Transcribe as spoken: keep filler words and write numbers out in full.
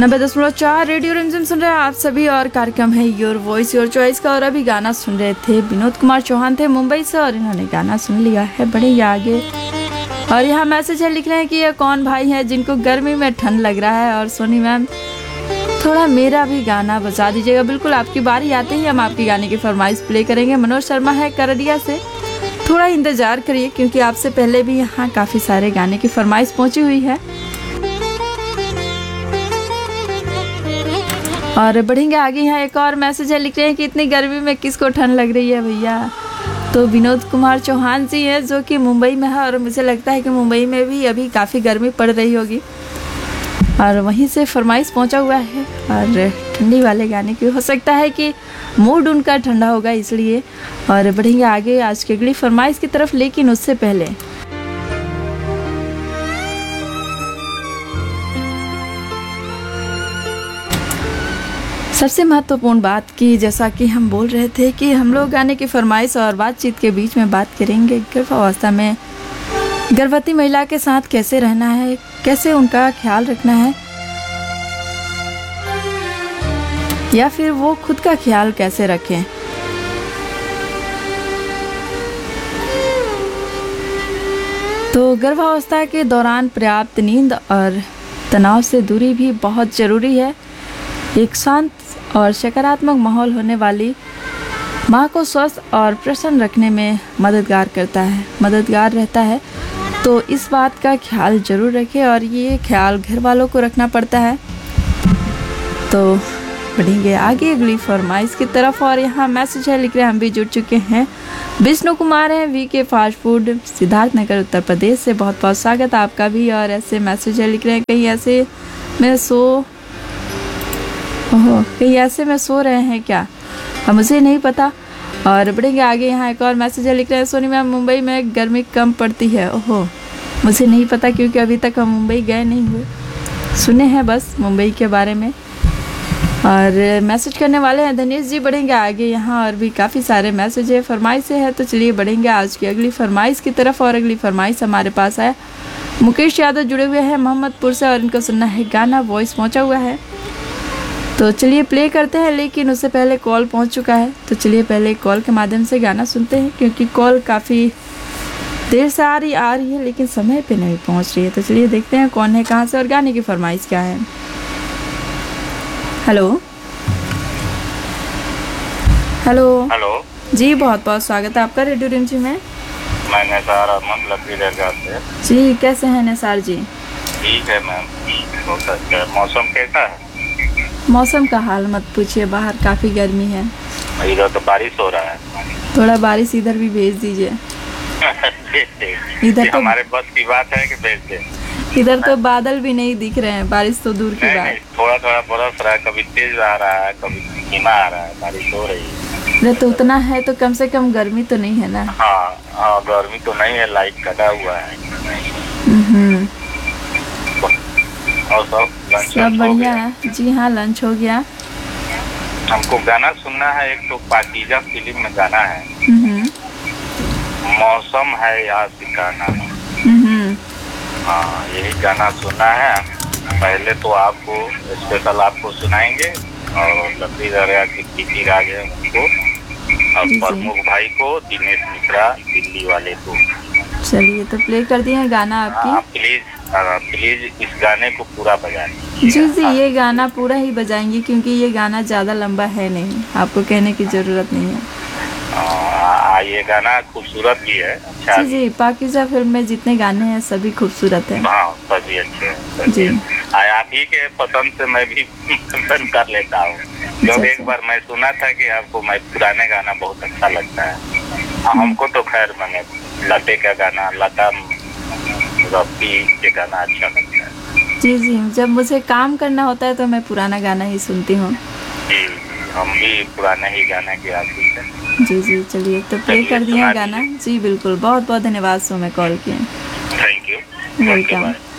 नब्बे दशमलव चार रेडियो रिमझिम सुन रहे हैं आप सभी और कार्यक्रम है योर वॉइस योर चॉइस का। और अभी गाना सुन रहे थे विनोद कुमार चौहान थे मुंबई से और इन्होंने गाना सुन लिया है बड़े ही आगे। और यहाँ मैसेज है लिख रहे हैं कि ये कौन भाई है जिनको गर्मी में ठंड लग रहा है। और सोनी मैम थोड़ा मेरा भी गाना बजा दीजिएगा। बिल्कुल आपकी बारी आते ही हम आपकी गाने की फरमाइश प्ले करेंगे। मनोज शर्मा है करडिया से, थोड़ा इंतज़ार करिए क्योंकि आपसे पहले भी यहाँ काफ़ी सारे गाने की फरमाइश पहुँची हुई है। और बढ़ेंगे आगे। यहाँ एक और मैसेज है लिख रहे हैं कि इतनी गर्मी में किसको ठंड लग रही है भैया। तो विनोद कुमार चौहान जी हैं जो कि मुंबई में है और मुझे लगता है कि मुंबई में भी अभी काफ़ी गर्मी पड़ रही होगी और वहीं से फरमाइश पहुंचा हुआ है। और ठंडी वाले गाने की हो सकता है कि मूड उनका ठंडा होगा इसलिए। और बढ़ेंगे आगे आज की अगली फरमाइश की तरफ, लेकिन उससे पहले सबसे महत्वपूर्ण बात की, जैसा कि हम बोल रहे थे कि हम लोग गाने की फरमाइश और बातचीत के बीच में बात करेंगे गर्भावस्था में गर्भवती महिला के साथ कैसे रहना है, कैसे उनका ख्याल रखना है या फिर वो खुद का ख्याल कैसे रखें। तो गर्भावस्था के दौरान पर्याप्त नींद और तनाव से दूरी भी बहुत ज़रूरी है। एक शांत और सकारात्मक माहौल होने वाली माँ को स्वस्थ और प्रसन्न रखने में मददगार करता है मददगार रहता है। तो इस बात का ख्याल ज़रूर रखें और ये ख्याल घर वालों को रखना पड़ता है। तो बढ़ेंगे आगे अगली फरमाइश की तरफ। और यहाँ मैसेज है लिख रहे हैं हम भी जुड़ चुके हैं। विष्णु कुमार हैं वी के फास्ट फूड सिद्धार्थनगर उत्तर प्रदेश से, बहुत बहुत स्वागत आपका भी। और ऐसे मैसेज है लिख रहे हैं कहीं ऐसे मैं सो ओहो कहीं ऐसे में सो रहे हैं क्या, अब मुझे नहीं पता। और बढ़ेंगे आगे। यहाँ एक और मैसेज है लिख रहे हैं सोनी मैम मुंबई में गर्मी कम पड़ती है। ओहो मुझे नहीं पता क्योंकि अभी तक हम मुंबई गए नहीं हुए, सुने हैं बस मुंबई के बारे में। और मैसेज करने वाले हैं धनेश जी। बढ़ेंगे आगे। यहाँ और भी काफ़ी सारे मैसेज है फरमाइश है, तो चलिए बढ़ेंगे आज की अगली फरमाइश की तरफ। और अगली फरमाइश हमारे पास है मुकेश यादव जुड़े हुए हैं मोहम्मदपुर से और इनको सुनना है गाना, वॉइस पहुँचा हुआ है। तो चलिए प्ले करते हैं, लेकिन उससे पहले कॉल पहुंच चुका है। तो चलिए पहले कॉल के माध्यम से गाना सुनते हैं क्योंकि कॉल काफ़ी देर से आ रही आ रही है लेकिन समय पे नहीं पहुंच रही है। तो चलिए देखते हैं कौन है, कहां से और गाने की फरमाइश क्या है। हेलो हेलो हेलो जी, बहुत बहुत स्वागत है आपका रेडियो रिमझिम में। मैं निसार अहमद लकड़ी दरगाह से। जी कैसे हैं निसार जी? ठीक है मैम, बहुत अच्छा है। मौसम कैसा है? मौसम का हाल मत पूछिए, बाहर काफ़ी गर्मी है। इधर तो बारिश हो रहा है। थोड़ा बारिश इधर भी भेज दीजिए। इधर तो हमारे बस की बात है कि भेज दे। इधर तो बादल भी नहीं दिख रहे हैं, बारिश तो दूर की बात। थोड़ा थोड़ा बरस रहा है, कभी तेज आ रहा है कभी धीमा आ रहा है, बारिश हो रही है। अरे तो उतना है तो कम से कम गर्मी तो नहीं है ना? हाँ हाँ गर्मी तो नहीं है, लाइट कटा हुआ है। हम्म और सब लंच सब बढ़िया है जी। हाँ लंच हो गया। हमको गाना सुनना है, एक तो पाकीज़ा फिल्म में गाना है हम्म मौसम है या सिकाना। हम्म हाँ यही गाना सुनना है। पहले तो आपको स्पेशल आपको सुनाएंगे और लकड़ी दरिया की कीर्ति राज है उनको और प्रमुख भाई को, दिनेश मिश्रा दिल्ली वाले को। चलिए तो प्ले कर दिए गाना आपकी। हाँ प्लीज प्लीज इस गाने को पूरा बजाएं। जी जी ये गाना पूरा ही बजाएंगे क्योंकि ये गाना ज़्यादा लंबा है नहीं, आपको कहने की ज़रूरत नहीं है। आ, ये गाना खूबसूरत भी है। अच्छा जी जी पाकीज़ा फिल्म में जितने गाने हैं सभी खूबसूरत हैं। हाँ सभी अच्छे हैं जी। आप ही के पसंद से मैं भी पसंद कर लेता हूँ क्योंकि एक बार मैं सुना था कि आपको मैं पुराने गाना बहुत अच्छा लगता है। हमको तो खैर मैंने लते का गाना, लता रफी के गाना अच्छा लगता है। जी जी जब मुझे काम करना होता है तो मैं पुराना गाना ही सुनती हूँ। जी हम भी पुराने ही गाने के आदी हैं। जी जी चलिए तो प्ले कर दिए गाना। जी बिल्कुल, बहुत बहुत धन्यवाद सो में कॉल किए। Thank you. वेलकम।